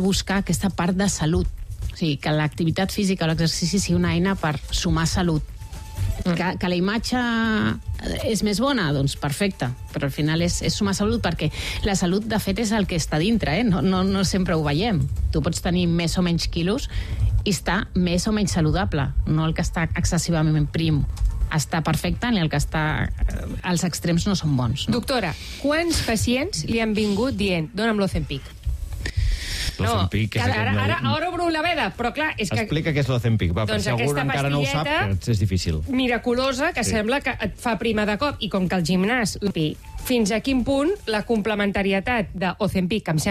buscar aquesta part de salut. O sigui, que l'activitat física o l'exercici sigui una eina per sumar salut. Que la imatge és més bona, doncs perfecte, però al final és sumar salut, perquè la salut de fet és el que està dintre, no sempre ho veiem. Tu pots tenir més o menys quilos i estar més o menys saludable, no el que està excessivament prim està perfecte ni el que està... Els extrems no són bons. No? Doctora, quants pacients li han vingut dient dona'm l'Ozempic? L'Ozempic és Ara obro la veda, però clar, és que... Explica què és l'Ozempic, va, per si algú encara no ho sap, que és difícil. Miraculosa, que sembla que et fa prima de cop, i com que el gimnàs... Fins a quin punt la complementarietat d'Ozempic, que em sembla